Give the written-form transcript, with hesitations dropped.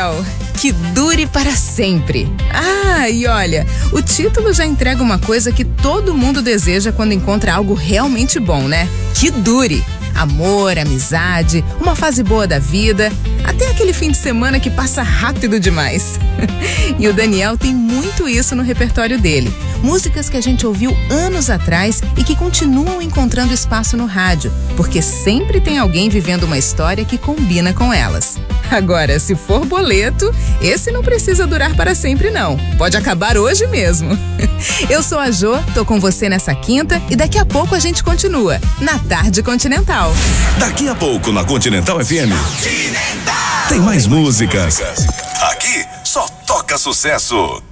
céu! Que dure para sempre. Ah, e olha, o título já entrega uma coisa que todo mundo deseja quando encontra algo realmente bom, né? Que dure. Amor, amizade, uma fase boa da vida, até aquele fim de semana que passa rápido demais. E o Daniel tem muito isso no repertório dele. Músicas que a gente ouviu anos atrás e que continuam encontrando espaço no rádio, porque sempre tem alguém vivendo uma história que combina com elas. Agora, se for boleto, esse não precisa durar para sempre não. Pode acabar hoje mesmo. Eu sou a Jô, tô com você nessa quinta e daqui a pouco a gente continua na Tarde Continental. Daqui a pouco na Continental FM. Tem mais músicas. Aqui só toca sucesso.